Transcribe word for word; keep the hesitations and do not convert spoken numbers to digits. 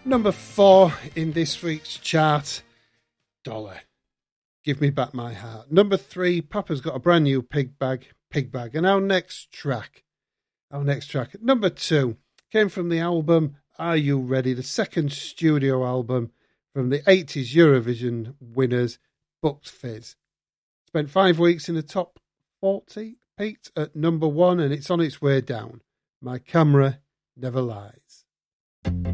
Number four in this week's chart, Dollar. Give Me Back My Heart. Number three, Papa's got a brand new pig bag, pig bag. And our next track, our next track, number two, came from the album Are You Ready? The second studio album from the eighties Eurovision winners, Bucks Fizz. Spent five weeks in the top forty, peaked at number one, and it's on its way down. My Camera Never Lies.